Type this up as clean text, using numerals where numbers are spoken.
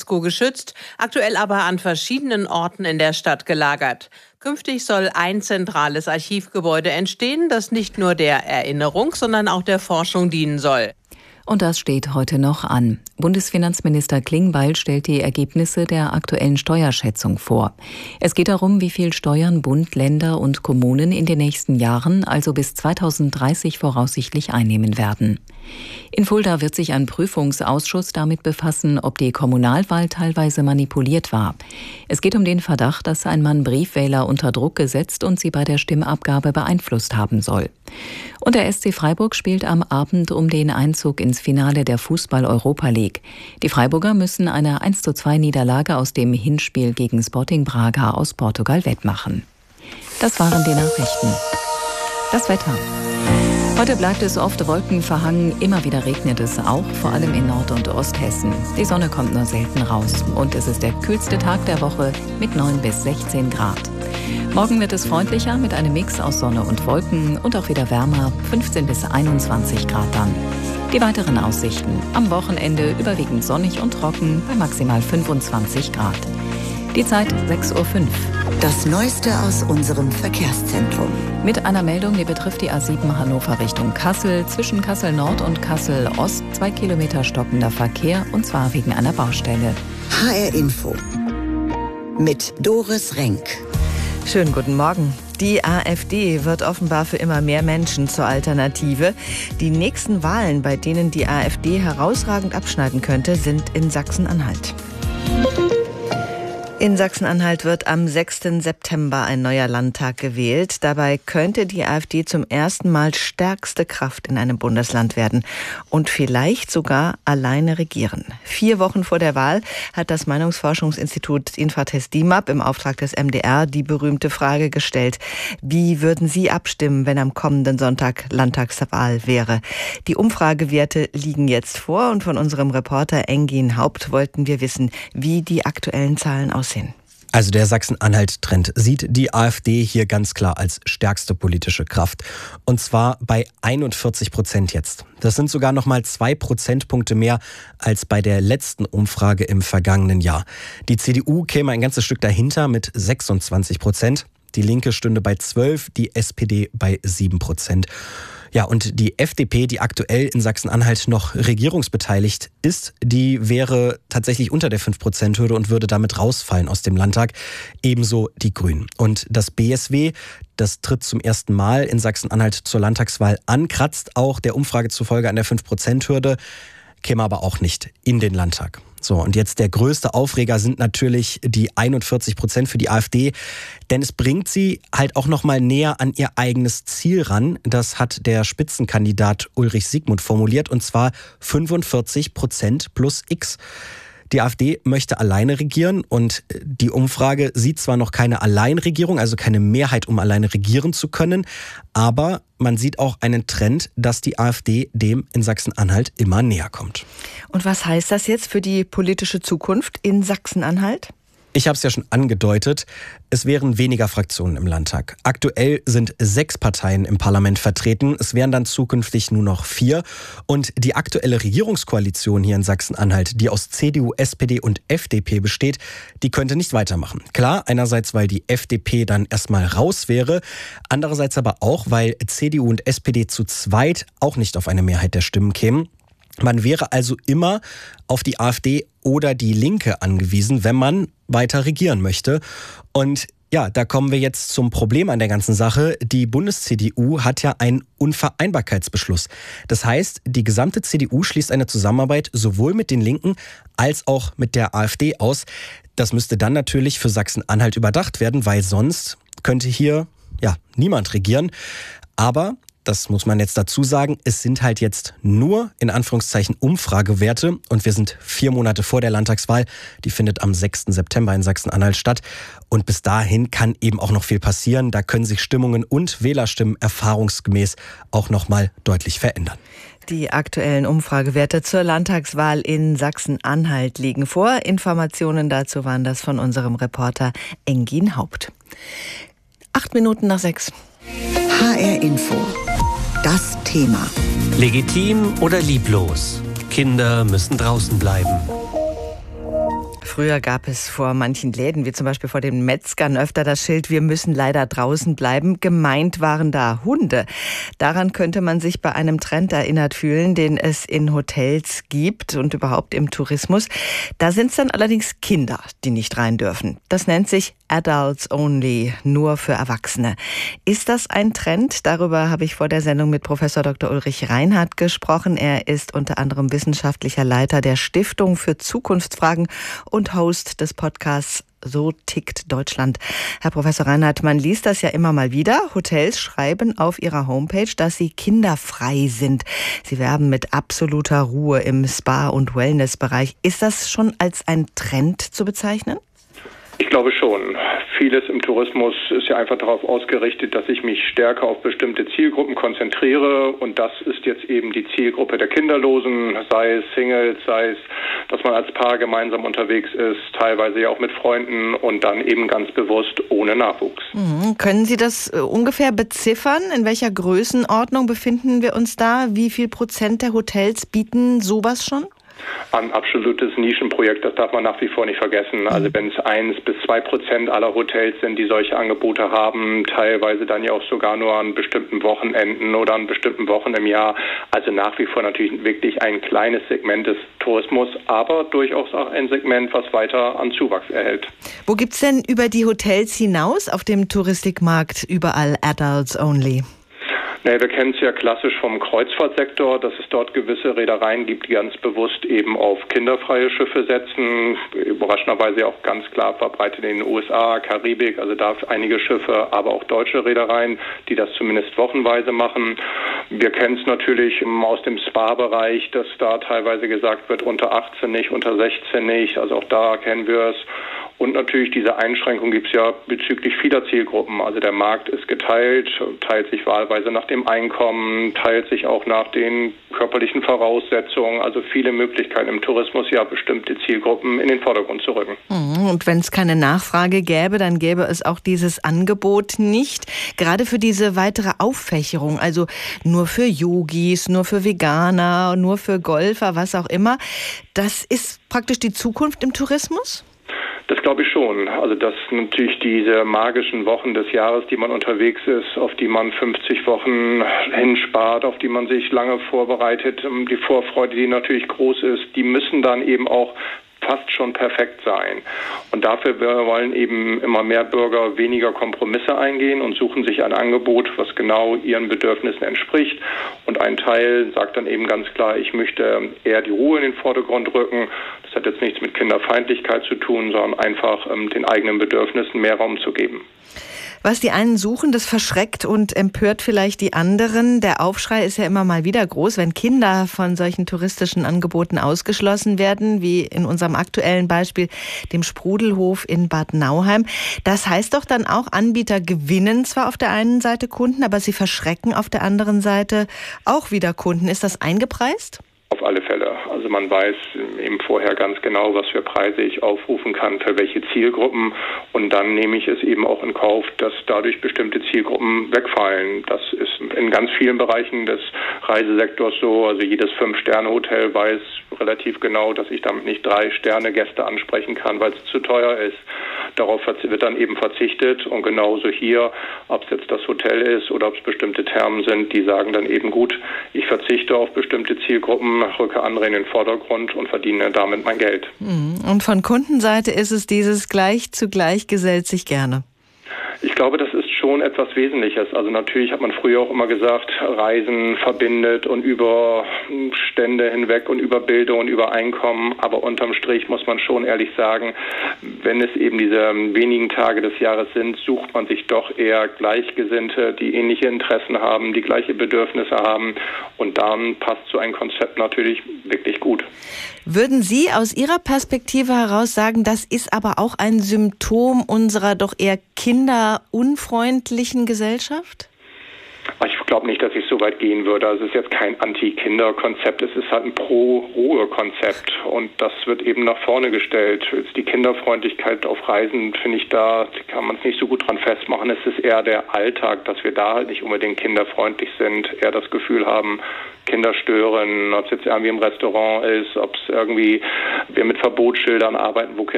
UNESCO geschützt, aktuell aber an verschiedenen Orten in der Stadt gelagert. Künftig soll ein zentrales Archivgebäude entstehen, das nicht nur der Erinnerung, sondern auch der Forschung dienen soll. Und das steht heute noch an. Bundesfinanzminister Klingbeil stellt die Ergebnisse der aktuellen Steuerschätzung vor. Es geht darum, wie viel Steuern Bund, Länder und Kommunen in den nächsten Jahren, also bis 2030 voraussichtlich einnehmen werden. In Fulda wird sich ein Prüfungsausschuss damit befassen, ob die Kommunalwahl teilweise manipuliert war. Es geht um den Verdacht, dass ein Mann Briefwähler unter Druck gesetzt und sie bei der Stimmabgabe beeinflusst haben soll. Und der SC Freiburg spielt am Abend um den Einzug ins Finale der Fußball-Europa League. Die Freiburger müssen eine 1:2 Niederlage aus dem Hinspiel gegen Sporting Braga aus Portugal wettmachen. Das waren die Nachrichten. Das Wetter. Heute bleibt es oft wolkenverhangen, immer wieder regnet es auch, vor allem in Nord- und Osthessen. Die Sonne kommt nur selten raus und es ist der kühlste Tag der Woche mit 9 bis 16 Grad. Morgen wird es freundlicher mit einem Mix aus Sonne und Wolken und auch wieder wärmer, 15 bis 21 Grad dann. Die weiteren Aussichten: am Wochenende überwiegend sonnig und trocken bei maximal 25 Grad. Die Zeit 6:05 Uhr. Das Neueste aus unserem Verkehrszentrum. Mit einer Meldung, die betrifft die A7 Hannover Richtung Kassel. Zwischen Kassel Nord und Kassel Ost 2 Kilometer stockender Verkehr, und zwar wegen einer Baustelle. HR Info mit Doris Renk. Schönen guten Morgen. Die AfD wird offenbar für immer mehr Menschen zur Alternative. Die nächsten Wahlen, bei denen die AfD herausragend abschneiden könnte, sind in Sachsen-Anhalt. In Sachsen-Anhalt wird am 6. September ein neuer Landtag gewählt. Dabei könnte die AfD zum ersten Mal stärkste Kraft in einem Bundesland werden und vielleicht sogar alleine regieren. 4 Wochen vor der Wahl hat das Meinungsforschungsinstitut Infratest DIMAP im Auftrag des MDR die berühmte Frage gestellt: Wie würden Sie abstimmen, wenn am kommenden Sonntag Landtagswahl wäre? Die Umfragewerte liegen jetzt vor und von unserem Reporter Engin Haupt wollten wir wissen, wie die aktuellen Zahlen aussehen. Also der Sachsen-Anhalt-Trend sieht die AfD hier ganz klar als stärkste politische Kraft. Und zwar bei 41% jetzt. Das sind sogar nochmal 2 Prozentpunkte mehr als bei der letzten Umfrage im vergangenen Jahr. Die CDU käme ein ganzes Stück dahinter mit 26%. Die Linke stünde bei 12%, die SPD bei 7%. Ja, und die FDP, die aktuell in Sachsen-Anhalt noch regierungsbeteiligt ist, die wäre tatsächlich unter der 5%-Hürde und würde damit rausfallen aus dem Landtag. Ebenso die Grünen. Und das BSW, das tritt zum ersten Mal in Sachsen-Anhalt zur Landtagswahl an, kratzt auch der Umfrage zufolge an der 5%-Hürde, käme aber auch nicht in den Landtag. So, und jetzt der größte Aufreger sind natürlich die 41% für die AfD, denn es bringt sie halt auch noch mal näher an ihr eigenes Ziel ran. Das hat der Spitzenkandidat Ulrich Siegmund formuliert, und zwar 45% plus X. Die AfD möchte alleine regieren und die Umfrage sieht zwar noch keine Alleinregierung, also keine Mehrheit, um alleine regieren zu können, aber man sieht auch einen Trend, dass die AfD dem in Sachsen-Anhalt immer näher kommt. Und was heißt das jetzt für die politische Zukunft in Sachsen-Anhalt? Ich habe es ja schon angedeutet, es wären weniger Fraktionen im Landtag. Aktuell sind 6 Parteien im Parlament vertreten, es wären dann zukünftig nur noch 4. Und die aktuelle Regierungskoalition hier in Sachsen-Anhalt, die aus CDU, SPD und FDP besteht, die könnte nicht weitermachen. Klar, einerseits, weil die FDP dann erstmal raus wäre, andererseits aber auch, weil CDU und SPD zu zweit auch nicht auf eine Mehrheit der Stimmen kämen. Man wäre also immer auf die AfD oder die Linke angewiesen, wenn man weiter regieren möchte. Und ja, da kommen wir jetzt zum Problem an der ganzen Sache. Die Bundes-CDU hat ja einen Unvereinbarkeitsbeschluss. Das heißt, die gesamte CDU schließt eine Zusammenarbeit sowohl mit den Linken als auch mit der AfD aus. Das müsste dann natürlich für Sachsen-Anhalt überdacht werden, weil sonst könnte hier ja niemand regieren. Aber das muss man jetzt dazu sagen, es sind halt jetzt nur in Anführungszeichen Umfragewerte und wir sind 4 Monate vor der Landtagswahl. Die findet am 6. September in Sachsen-Anhalt statt. Und bis dahin kann eben auch noch viel passieren. Da können sich Stimmungen und Wählerstimmen erfahrungsgemäß auch noch mal deutlich verändern. Die aktuellen Umfragewerte zur Landtagswahl in Sachsen-Anhalt liegen vor. Informationen dazu waren das von unserem Reporter Engin Haupt. 8 Minuten nach 6. HR Info. Das Thema. Legitim oder lieblos? Kinder müssen draußen bleiben. Früher gab es vor manchen Läden, wie zum Beispiel vor den Metzgern, öfter das Schild, wir müssen leider draußen bleiben. Gemeint waren da Hunde. Daran könnte man sich bei einem Trend erinnert fühlen, den es in Hotels gibt und überhaupt im Tourismus. Da sind es dann allerdings Kinder, die nicht rein dürfen. Das nennt sich Adults Only, nur für Erwachsene. Ist das ein Trend? Darüber habe ich vor der Sendung mit Professor Dr. Ulrich Reinhardt gesprochen. Er ist unter anderem wissenschaftlicher Leiter der Stiftung für Zukunftsfragen und Host des Podcasts So tickt Deutschland. Herr Professor Reinhardt, man liest das ja immer mal wieder. Hotels schreiben auf ihrer Homepage, dass sie kinderfrei sind. Sie werben mit absoluter Ruhe im Spa- und Wellnessbereich. Ist das schon als ein Trend zu bezeichnen? Ich glaube schon. Vieles im Tourismus ist ja einfach darauf ausgerichtet, dass ich mich stärker auf bestimmte Zielgruppen konzentriere. Und das ist jetzt eben die Zielgruppe der Kinderlosen, sei es Singles, sei es, dass man als Paar gemeinsam unterwegs ist, teilweise ja auch mit Freunden und dann eben ganz bewusst ohne Nachwuchs. Können Sie das ungefähr beziffern? In welcher Größenordnung befinden wir uns da? Wie viel Prozent der Hotels bieten sowas schon? Ein absolutes Nischenprojekt, das darf man nach wie vor nicht vergessen. Also wenn es 1-2% aller Hotels sind, die solche Angebote haben, teilweise dann ja auch sogar nur an bestimmten Wochenenden oder an bestimmten Wochen im Jahr. Also nach wie vor natürlich wirklich ein kleines Segment des Tourismus, aber durchaus auch ein Segment, was weiter an Zuwachs erhält. Wo gibt es denn über die Hotels hinaus auf dem Touristikmarkt überall Adults Only? Wir kennen es ja klassisch vom Kreuzfahrtsektor, dass es dort gewisse Reedereien gibt, die ganz bewusst eben auf kinderfreie Schiffe setzen. Überraschenderweise auch ganz klar verbreitet in den USA, Karibik, also da einige Schiffe, aber auch deutsche Reedereien, die das zumindest wochenweise machen. Wir kennen es natürlich aus dem Spa-Bereich, dass da teilweise gesagt wird, unter 18 nicht, unter 16 nicht, also auch da kennen wir es. Und natürlich diese Einschränkung gibt es ja bezüglich vieler Zielgruppen. Also der Markt ist geteilt, teilt sich wahlweise nach dem Einkommen, teilt sich auch nach den körperlichen Voraussetzungen. Also viele Möglichkeiten im Tourismus, ja bestimmte Zielgruppen in den Vordergrund zu rücken. Und wenn es keine Nachfrage gäbe, dann gäbe es auch dieses Angebot nicht. Gerade für diese weitere Auffächerung, also nur für Yogis, nur für Veganer, nur für Golfer, was auch immer. Das ist praktisch die Zukunft im Tourismus? Das glaube ich schon. Also dass natürlich diese magischen Wochen des Jahres, die man unterwegs ist, auf die man 50 Wochen hinspart, auf die man sich lange vorbereitet, die Vorfreude, die natürlich groß ist, die müssen dann eben auch fast schon perfekt sein. Und dafür wollen eben immer mehr Bürger weniger Kompromisse eingehen und suchen sich ein Angebot, was genau ihren Bedürfnissen entspricht. Und ein Teil sagt dann eben ganz klar, ich möchte eher die Ruhe in den Vordergrund rücken. Das hat jetzt nichts mit Kinderfeindlichkeit zu tun, sondern einfach den eigenen Bedürfnissen mehr Raum zu geben. Was die einen suchen, das verschreckt und empört vielleicht die anderen. Der Aufschrei ist ja immer mal wieder groß, wenn Kinder von solchen touristischen Angeboten ausgeschlossen werden, wie in unserem aktuellen Beispiel, dem Sprudelhof in Bad Nauheim. Das heißt doch dann auch, Anbieter gewinnen zwar auf der einen Seite Kunden, aber sie verschrecken auf der anderen Seite auch wieder Kunden. Ist das eingepreist? Auf alle Fälle. Also man weiß eben vorher ganz genau, was für Preise ich aufrufen kann, für welche Zielgruppen. Und dann nehme ich es eben auch in Kauf, dass dadurch bestimmte Zielgruppen wegfallen. Das ist in ganz vielen Bereichen des Reisesektors so. Also jedes 5-Sterne-Hotel weiß relativ genau, dass ich damit nicht 3-Sterne-Gäste ansprechen kann, weil es zu teuer ist. Darauf wird dann eben verzichtet. Und genauso hier, ob es jetzt das Hotel ist oder ob es bestimmte Thermen sind, die sagen dann eben gut, ich verzichte auf bestimmte Zielgruppen, rücke andere in den Vordergrund und verdiene damit mein Geld. Und von Kundenseite ist es dieses Gleich zu Gleich gesellt sich gerne. Ich glaube, das ist schon etwas Wesentliches. Also natürlich hat man früher auch immer gesagt, Reisen verbindet und über Stände hinweg und über Bildung und über Einkommen. Aber unterm Strich muss man schon ehrlich sagen, wenn es eben diese wenigen Tage des Jahres sind, sucht man sich doch eher Gleichgesinnte, die ähnliche Interessen haben, die gleiche Bedürfnisse haben. Und dann passt so ein Konzept natürlich wirklich gut. Würden Sie aus Ihrer Perspektive heraus sagen, das ist aber auch ein Symptom unserer doch eher kinderunfreundlichen Gesellschaft? Ich glaube nicht, dass ich so weit gehen würde. Also es ist jetzt kein Anti-Kinder-Konzept, es ist halt ein Pro-Ruhe-Konzept und das wird eben nach vorne gestellt. Jetzt die Kinderfreundlichkeit auf Reisen, finde ich, da kann man es nicht so gut dran festmachen. Es ist eher der Alltag, dass wir da halt nicht unbedingt kinderfreundlich sind, eher das Gefühl haben, Kinder stören, ob es jetzt irgendwie im Restaurant ist, ob es irgendwie wir mit Verbotsschildern arbeiten, wo Kinder